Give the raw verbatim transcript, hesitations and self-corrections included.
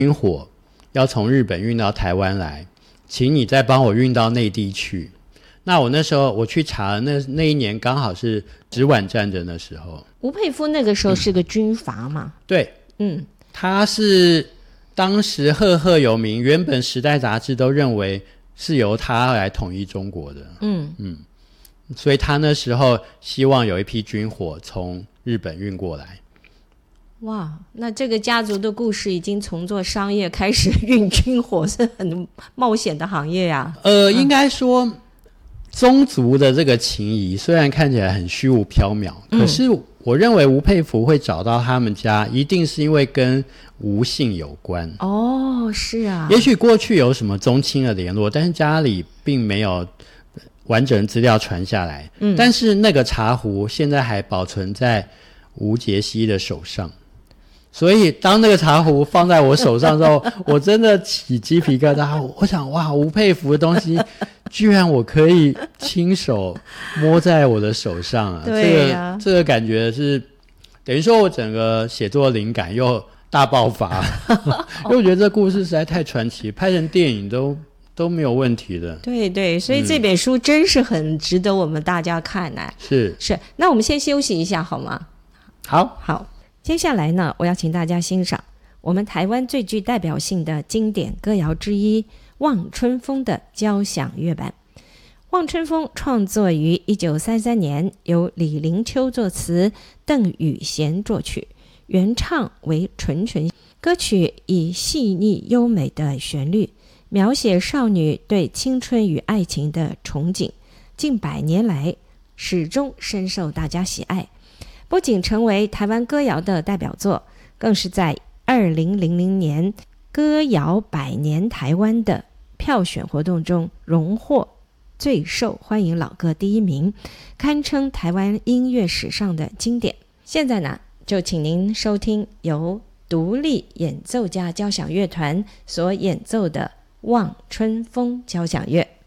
军火要从日本运到台湾来，请你再帮我运到内地去。那我那时候我去查了，那那一年刚好是直皖战争的时候。 吴佩孚那个时候是个军阀嘛？ 嗯、对，嗯，他是当时赫赫有名，原本《时代》杂志都认为是由他来统一中国的。嗯嗯，所以他那时候希望有一批军火从日本运过来。 哇，那这个家族的故事已经从做商业开始运军火，是很冒险的行业呀。 呃，应该说宗族的这个情谊虽然看起来很虚无缥缈、嗯、可是我认为吴佩孚会找到他们家一定是因为跟吴姓有关。 哦，是啊， 也许过去有什么宗亲的联络，但是家里并没有完整资料传下来、嗯、但是那个茶壶现在还保存在吴杰西的手上，所以当那个茶壶放在我手上之后我真的起鸡皮疙瘩。我想哇，吴佩孚的东西居然我可以亲手摸在我的手上啊！ 对啊， 这个这个感觉是等于说我整个写作灵感又大爆发因为我觉得这故事实在太传奇，拍成电影都都没有问题的。 对对，所以这本书真是很值得我们大家看啊、 嗯、是是，那我们先休息一下好吗？ 好好，接下来呢，我要请大家欣赏我们台湾最具代表性的经典歌谣之一《望春风》的交响乐版。《望春风》创作于一九三三年，由李陵秋作词，邓雨贤作曲，原唱为纯纯。歌曲以细腻优美的旋律描写少女对青春与爱情的憧憬，近百年来始终深受大家喜爱，不仅成为台湾歌谣的代表作，更是在二零零零年歌谣百年台湾的票选活动中荣获最受欢迎老歌第一名，堪称台湾音乐史上的经典。现在呢，就请您收听由独立演奏家交响乐团所演奏的《望春风》交响乐。